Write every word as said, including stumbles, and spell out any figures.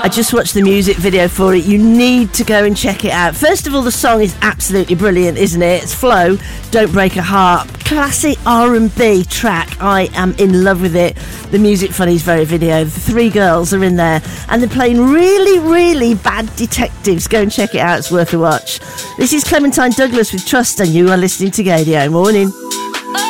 I just watched the music video for it. You need to go and check it out. First of all, the song is absolutely brilliant, isn't it? It's Flow, Don't Break a Heart. Classic R and B track. I am in love with it. The music funny's very video. The three girls are in there and they're playing really, really bad detectives. Go and check it out. It's worth a watch. This is Clementine Douglas with Trust and you are listening to Gaydio. Morning.